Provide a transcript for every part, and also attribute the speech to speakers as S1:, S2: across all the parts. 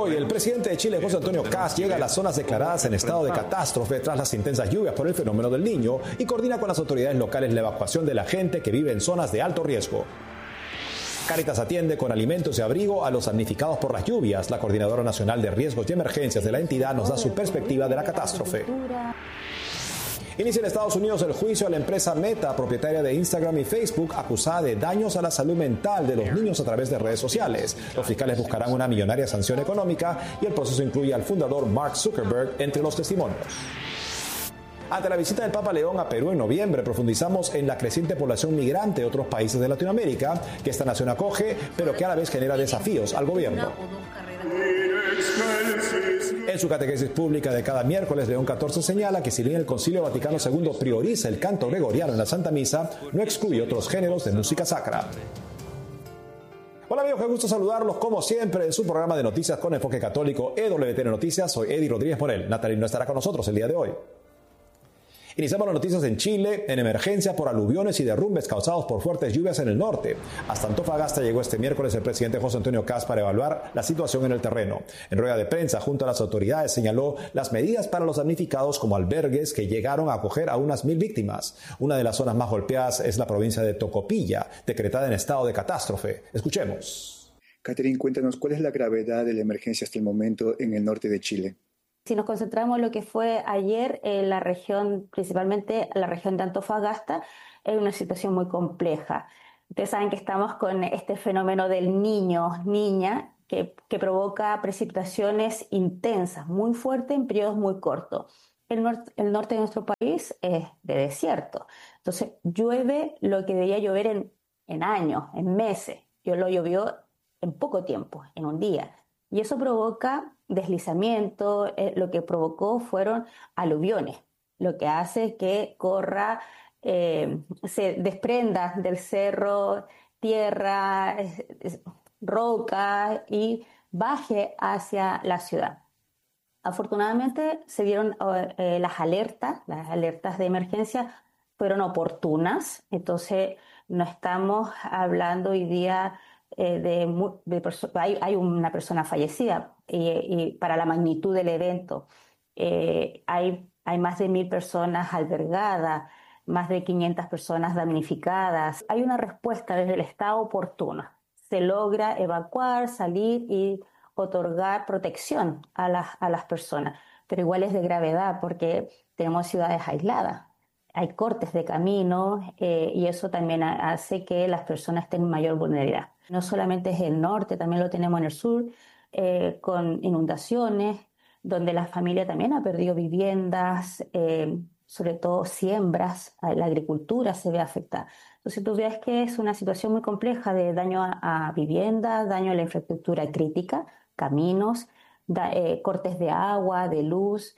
S1: Hoy el presidente de Chile, José Antonio Kast, llega a las zonas declaradas en estado de catástrofe tras las intensas lluvias por el fenómeno del Niño y coordina con las autoridades locales la evacuación de la gente que vive en zonas de alto riesgo. Cáritas atiende con alimentos y abrigo a los damnificados por las lluvias. La Coordinadora Nacional de Riesgos y Emergencias de la entidad nos da su perspectiva de la catástrofe. Inicia en Estados Unidos el juicio a la empresa Meta, propietaria de Instagram y Facebook, acusada de daños a la salud mental de los niños a través de redes sociales. Los fiscales buscarán una millonaria sanción económica y el proceso incluye al fundador Mark Zuckerberg entre los testimonios. Ante la visita del Papa León a Perú en noviembre, profundizamos en la creciente población migrante de otros países de Latinoamérica que esta nación acoge, pero que a la vez genera desafíos al gobierno. En su catequesis pública de cada miércoles, León XIV señala que si bien el Concilio Vaticano II prioriza el canto gregoriano en la Santa Misa, no excluye otros géneros de música sacra. Hola amigos, qué gusto saludarlos como siempre en su programa de noticias con enfoque católico EWTN Noticias. Soy Eddie Rodríguez Morel. Natalie no estará con nosotros el día de hoy. Iniciamos las noticias en Chile, en emergencia por aluviones y derrumbes causados por fuertes lluvias en el norte. Hasta Antofagasta llegó este miércoles el presidente José Antonio Kast para evaluar la situación en el terreno. En rueda de prensa, junto a las autoridades, señaló las medidas para los damnificados como albergues que llegaron a acoger a unas 1,000 víctimas. Una de las zonas más golpeadas es la provincia de Tocopilla, decretada en estado de catástrofe. Escuchemos.
S2: Catherine, cuéntanos, ¿cuál es la gravedad de la emergencia hasta el momento en el norte de Chile?
S3: Si nos concentramos en lo que fue ayer, la región, principalmente la región de Antofagasta, es una situación muy compleja. Ustedes saben que estamos con este fenómeno del niño-niña que provoca precipitaciones intensas, muy fuertes en periodos muy cortos. El norte de nuestro país es de desierto. Entonces llueve lo que debía llover en años, en meses. Lo llovió en poco tiempo, en un día. Y eso provoca deslizamiento, lo que provocó fueron aluviones, lo que hace que corra, se desprenda del cerro tierra, roca y baje hacia la ciudad. Afortunadamente se dieron las alertas de emergencia fueron oportunas, entonces no estamos hablando hoy día hay una persona fallecida y para la magnitud del evento hay más de 1,000 personas albergadas, más de 500 personas damnificadas. Hay una respuesta desde el Estado oportuna. Se logra evacuar, salir y otorgar protección a las personas, pero igual es de gravedad porque tenemos ciudades aisladas. Hay cortes de camino y eso también hace que las personas tengan mayor vulnerabilidad. No solamente es el norte, también lo tenemos en el sur, con inundaciones, donde la familia también ha perdido viviendas, sobre todo siembras, la agricultura se ve afectada. Entonces tú ves que es una situación muy compleja de daño a viviendas, daño a la infraestructura crítica, caminos, cortes de agua, de luz,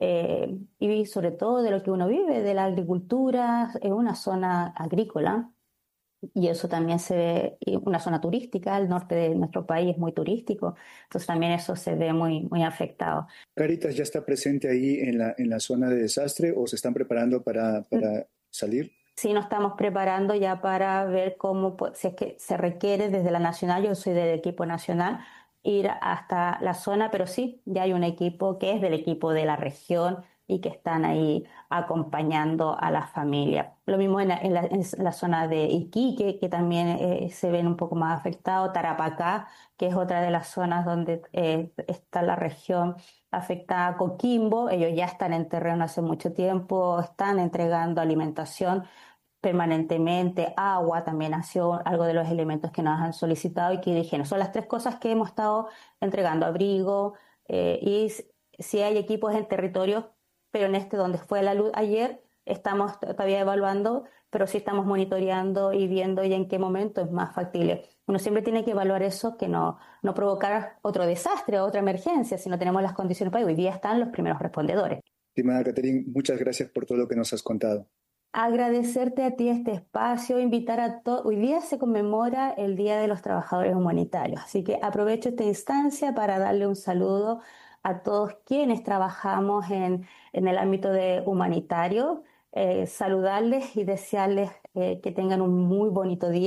S3: y sobre todo de lo que uno vive, de la agricultura, en una zona agrícola. Y eso también se ve, una zona turística, el norte de nuestro país es muy turístico, entonces también eso se ve muy, muy afectado.
S2: ¿Cáritas ya está presente ahí en la zona de desastre o se están preparando para salir?
S3: Sí, nos estamos preparando ya para ver cómo, si es que se requiere desde la nacional, yo soy del equipo nacional, ir hasta la zona, pero sí, ya hay un equipo que es del equipo de la región y que están ahí acompañando a la familia. Lo mismo en la zona de Iquique, que también se ven un poco más afectados, Tarapacá, que es otra de las zonas donde está la región afectada, Coquimbo, ellos ya están en terreno hace mucho tiempo, están entregando alimentación permanentemente, agua también ha sido algo de los elementos que nos han solicitado y que dijeron, son las 3 cosas que hemos estado entregando, abrigo y si hay equipos en territorio, pero en donde fue la luz ayer estamos todavía evaluando, pero sí estamos monitoreando y viendo ya en qué momento es más factible. Uno siempre tiene que evaluar eso, que no provocar otro desastre o otra emergencia, si no tenemos las condiciones para hoy día están los primeros respondedores.
S2: Estimada Catherine, muchas gracias por todo lo que nos has contado.
S3: Agradecerte a ti este espacio, invitar a todos. Hoy día se conmemora el Día de los Trabajadores Humanitarios, así que aprovecho esta instancia para darle un saludo a todos quienes trabajamos en el ámbito de humanitario, saludarles y desearles que tengan un muy bonito día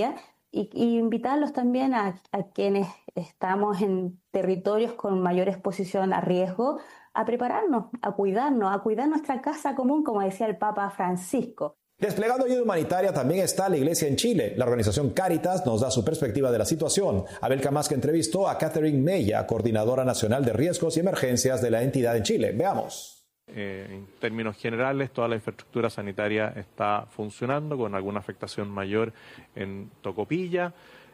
S3: y invitarlos también a quienes estamos en territorios con mayor exposición a riesgo, a prepararnos, a cuidar nuestra casa común, como decía el Papa Francisco.
S1: Desplegando ayuda humanitaria también está la Iglesia en Chile. La organización Cáritas nos da su perspectiva de la situación. Abel Camasca entrevistó a Catherine Mella, coordinadora nacional de riesgos y emergencias de la entidad en Chile. Veamos.
S4: En términos generales, toda la infraestructura sanitaria está funcionando con alguna afectación mayor en Tocopilla.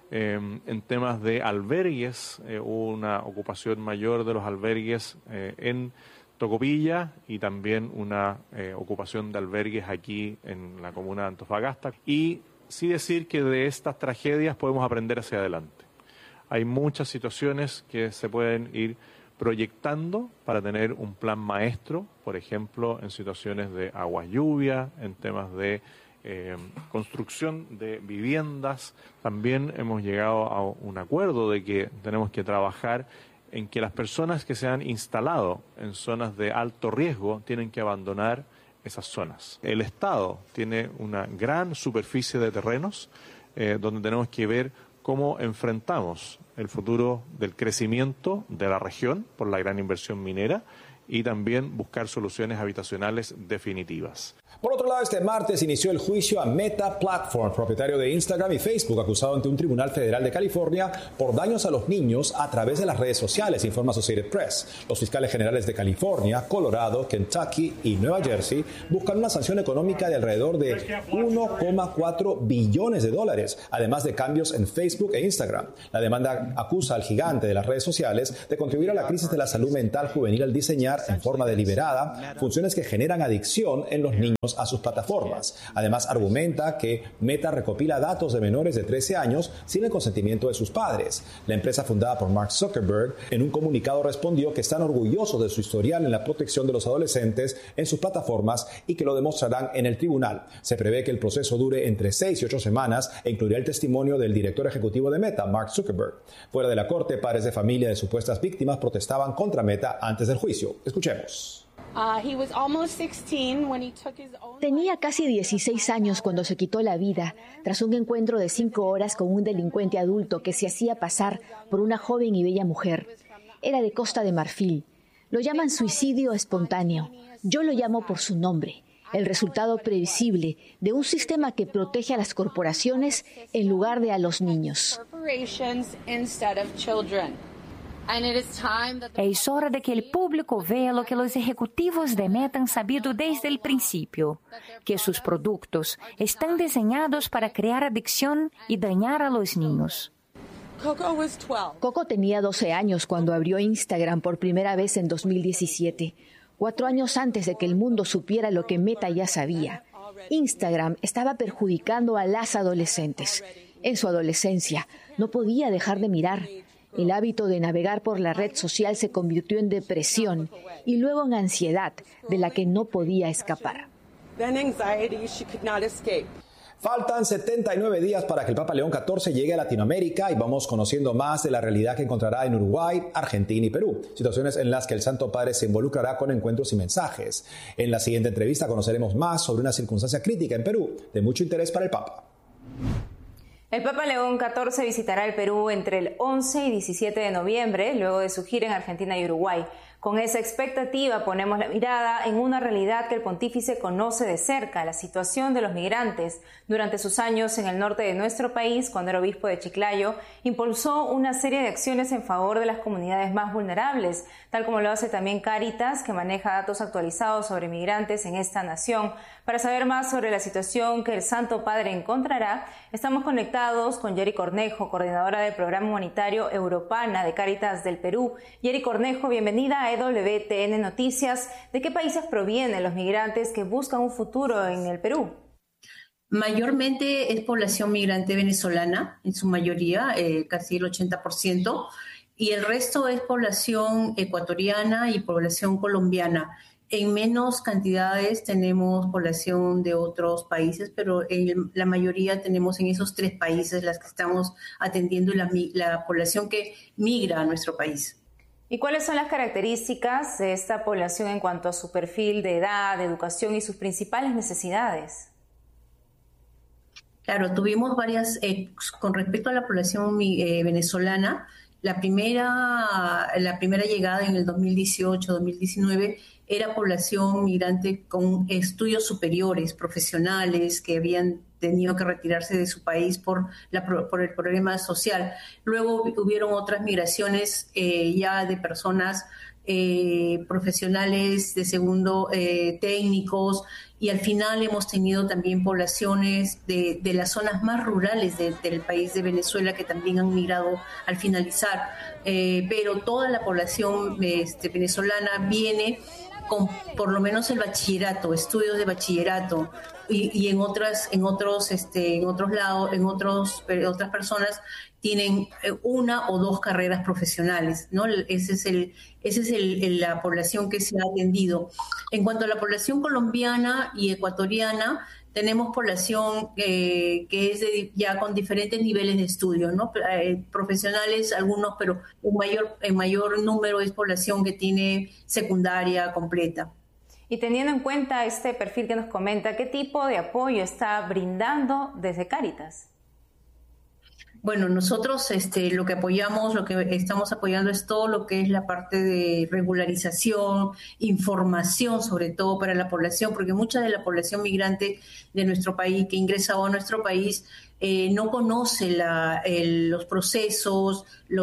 S4: En temas de albergues, hubo una ocupación mayor de los albergues en Tocopilla y también una ocupación de albergues aquí en la comuna de Antofagasta. Y sí decir que de estas tragedias podemos aprender hacia adelante. Hay muchas situaciones que se pueden ir proyectando para tener un plan maestro, por ejemplo, en situaciones de aguas lluvia, en temas de construcción de viviendas. También hemos llegado a un acuerdo de que tenemos que trabajar en que las personas que se han instalado en zonas de alto riesgo tienen que abandonar esas zonas. El Estado tiene una gran superficie de terrenos donde tenemos que ver cómo enfrentamos el futuro del crecimiento de la región por la gran inversión minera y también buscar soluciones habitacionales definitivas.
S1: Por otro lado, este martes inició el juicio a Meta Platforms, propietario de Instagram y Facebook, acusado ante un tribunal federal de California por daños a los niños a través de las redes sociales, informa Associated Press. Los fiscales generales de California, Colorado, Kentucky y Nueva Jersey buscan una sanción económica de alrededor de $1,4 billones, además de cambios en Facebook e Instagram. La demanda acusa al gigante de las redes sociales de contribuir a la crisis de la salud mental juvenil al diseñar en forma deliberada funciones que generan adicción en los niños a sus plataformas. Además, argumenta que Meta recopila datos de menores de 13 años sin el consentimiento de sus padres. La empresa fundada por Mark Zuckerberg en un comunicado respondió que están orgullosos de su historial en la protección de los adolescentes en sus plataformas y que lo demostrarán en el tribunal. Se prevé que el proceso dure entre 6 y 8 semanas e incluirá el testimonio del director ejecutivo de Meta, Mark Zuckerberg. Fuera de la corte, padres de familia de supuestas víctimas protestaban contra Meta antes del juicio. Escuchemos.
S5: Tenía casi 16 años cuando se quitó la vida tras un encuentro de 5 horas con un delincuente adulto que se hacía pasar por una joven y bella mujer. Era de Costa de Marfil. Lo llaman suicidio espontáneo. Yo lo llamo por su nombre. El resultado previsible de un sistema que protege a las corporaciones en lugar de a los niños.
S6: Es hora de que el público vea lo que los ejecutivos de Meta han sabido desde el principio, que sus productos están diseñados para crear adicción y dañar a los niños.
S5: Coco tenía 12 años cuando abrió Instagram por primera vez en 2017, 4 años antes de que el mundo supiera lo que Meta ya sabía. Instagram estaba perjudicando a las adolescentes. En su adolescencia no podía dejar de mirar. El hábito de navegar por la red social se convirtió en depresión y luego en ansiedad de la que no podía escapar.
S1: Faltan 79 días para que el Papa León XIV llegue a Latinoamérica y vamos conociendo más de la realidad que encontrará en Uruguay, Argentina y Perú. Situaciones en las que el Santo Padre se involucrará con encuentros y mensajes. En la siguiente entrevista conoceremos más sobre una circunstancia crítica en Perú, de mucho interés para el Papa.
S7: El Papa León XIV visitará el Perú entre el 11 y 17 de noviembre, luego de su gira en Argentina y Uruguay. Con esa expectativa ponemos la mirada en una realidad que el pontífice conoce de cerca, la situación de los migrantes. Durante sus años en el norte de nuestro país, cuando era obispo de Chiclayo, impulsó una serie de acciones en favor de las comunidades más vulnerables, tal como lo hace también Cáritas, que maneja datos actualizados sobre migrantes en esta nación. Para saber más sobre la situación que el Santo Padre encontrará, estamos conectados con Yeri Cornejo, coordinadora del Programa Humanitario Europana de Cáritas del Perú. Yeri Cornejo, bienvenida a EWTN Noticias. ¿De qué países provienen los migrantes que buscan un futuro en el Perú?
S8: Mayormente es población migrante venezolana, en su mayoría, casi el 80%, y el resto es población ecuatoriana y población colombiana. En menos cantidades tenemos población de otros países, pero en la mayoría tenemos en esos 3 países las que estamos atendiendo la población que migra a nuestro país.
S7: ¿Y cuáles son las características de esta población en cuanto a su perfil de edad, de educación y sus principales necesidades?
S8: Claro, tuvimos varias, con respecto a la población venezolana, la primera llegada en el 2018-2019 era población migrante con estudios superiores, profesionales, que habían tenido que retirarse de su país por el problema social. Luego hubieron otras migraciones ya de personas profesionales de segundo, técnicos, y al final hemos tenido también poblaciones de las zonas más rurales del país de Venezuela que también han migrado al finalizar, pero toda la población venezolana viene con por lo menos el bachillerato, estudios de bachillerato, y en otras personas tienen una o dos carreras profesionales, ¿no? Esa es la población que se ha atendido. En cuanto a la población colombiana y ecuatoriana, tenemos población que es ya con diferentes niveles de estudio, ¿no? Profesionales algunos, pero en mayor número es población que tiene secundaria completa.
S7: Y teniendo en cuenta este perfil que nos comenta, ¿qué tipo de apoyo está brindando desde Cáritas?
S8: Bueno, nosotros lo que estamos apoyando es todo lo que es la parte de regularización, información, sobre todo para la población, porque mucha de la población migrante de nuestro país, que ingresa a nuestro país, no conoce los procesos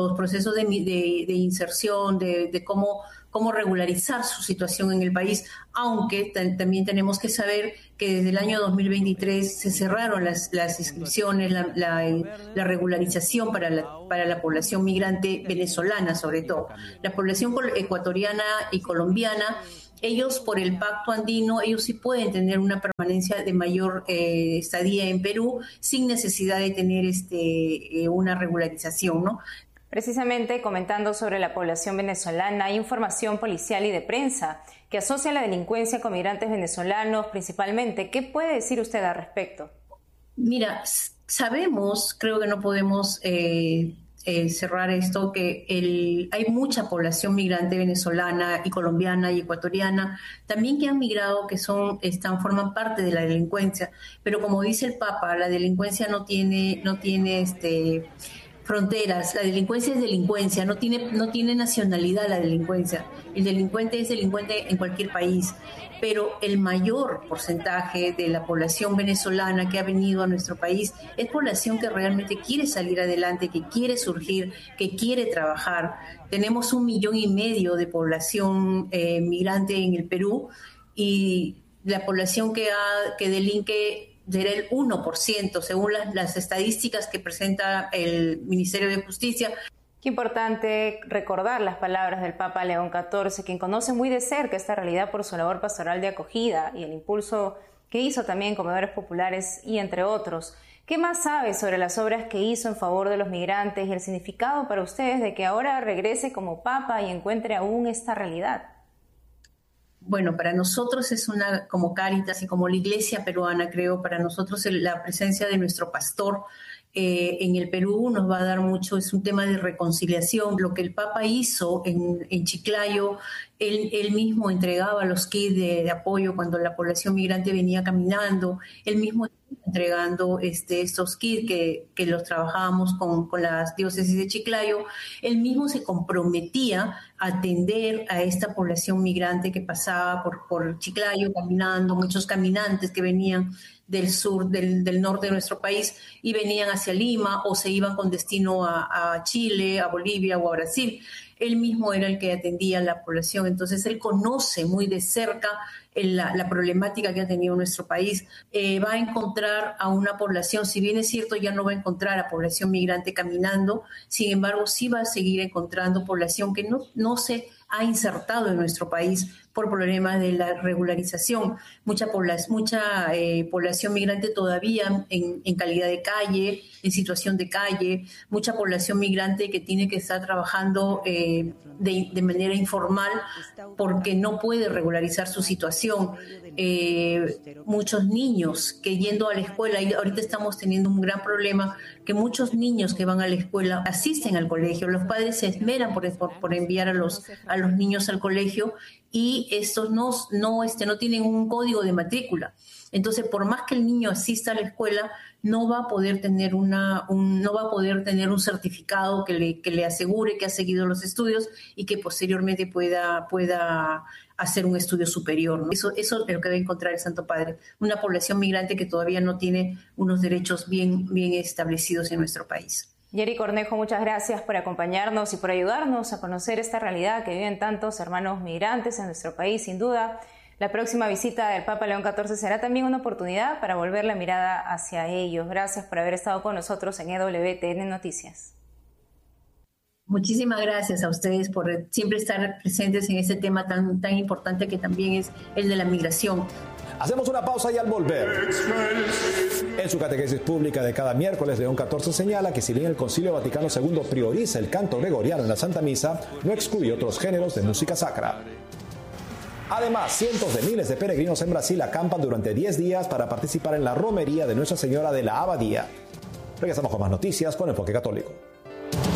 S8: de inserción, de cómo regularizar su situación en el país, aunque también tenemos que saber que desde el año 2023 se cerraron las inscripciones, la regularización para la población migrante venezolana, sobre todo. La población ecuatoriana y colombiana, ellos por el Pacto Andino, ellos sí pueden tener una permanencia de mayor estadía en Perú sin necesidad de tener una regularización, ¿no?
S7: Precisamente comentando sobre la población venezolana, hay información policial y de prensa que asocia la delincuencia con migrantes venezolanos principalmente. ¿Qué puede decir usted al respecto?
S8: Mira, sabemos, creo que no podemos cerrar esto, que hay mucha población migrante venezolana y colombiana y ecuatoriana, también que han migrado, que forman parte de la delincuencia, pero como dice el Papa, la delincuencia no tiene fronteras. La delincuencia es delincuencia, no tiene nacionalidad la delincuencia. El delincuente es delincuente en cualquier país, pero el mayor porcentaje de la población venezolana que ha venido a nuestro país es población que realmente quiere salir adelante, que quiere surgir, que quiere trabajar. Tenemos 1,5 millones de población migrante en el Perú, y la población que delinque será el 1%, según las estadísticas que presenta el Ministerio de Justicia.
S7: Qué importante recordar las palabras del Papa León XIV, quien conoce muy de cerca esta realidad por su labor pastoral de acogida y el impulso que hizo también en comedores populares y entre otros. ¿Qué más sabe sobre las obras que hizo en favor de los migrantes y el significado para ustedes de que ahora regrese como Papa y encuentre aún esta realidad?
S8: Bueno, para nosotros como Cáritas y como la Iglesia peruana, creo, para nosotros la presencia de nuestro pastor en el Perú nos va a dar mucho, es un tema de reconciliación. Lo que el Papa hizo en Chiclayo, él mismo entregaba los kits de apoyo cuando la población migrante venía caminando, él mismo entregando estos kits que los trabajábamos con las diócesis de Chiclayo. Él mismo se comprometía a atender a esta población migrante que pasaba por Chiclayo caminando, muchos caminantes que venían del sur, del norte de nuestro país y venían hacia Lima o se iban con destino a Chile, a Bolivia o a Brasil. Él mismo era el que atendía a la población, entonces él conoce muy de cerca la problemática que ha tenido nuestro país. Va a encontrar a una población, si bien es cierto ya no va a encontrar a población migrante caminando, sin embargo sí va a seguir encontrando población que no se ha insertado en nuestro país por problemas de la regularización. Mucha población migrante todavía en calidad de calle, en situación de calle, mucha población migrante que tiene que estar trabajando de manera informal porque no puede regularizar su situación. Muchos niños que yendo a la escuela, y ahorita estamos teniendo un gran problema, que muchos niños que van a la escuela asisten al colegio, los padres se esmeran por enviar a los niños al colegio y estos no tienen un código de matrícula. Entonces, por más que el niño asista a la escuela, no va a poder tener un certificado que le asegure que ha seguido los estudios y que posteriormente pueda hacer un estudio superior, ¿no? Eso es lo que va a encontrar el Santo Padre, una población migrante que todavía no tiene unos derechos bien establecidos en nuestro país.
S7: Yeri Cornejo, muchas gracias por acompañarnos y por ayudarnos a conocer esta realidad que viven tantos hermanos migrantes en nuestro país. Sin duda, la próxima visita del Papa León XIV será también una oportunidad para volver la mirada hacia ellos. Gracias por haber estado con nosotros en EWTN Noticias.
S8: Muchísimas gracias a ustedes por siempre estar presentes en este tema tan importante que también es el de la migración.
S1: Hacemos una pausa y al volver. En su catequesis pública de cada miércoles, León XIV señala que si bien el Concilio Vaticano II prioriza el canto gregoriano en la Santa Misa, no excluye otros géneros de música sacra. Además, cientos de miles de peregrinos en Brasil acampan durante 10 días para participar en la romería de Nuestra Señora de la Abadía. Regresamos con más noticias con Enfoque Católico.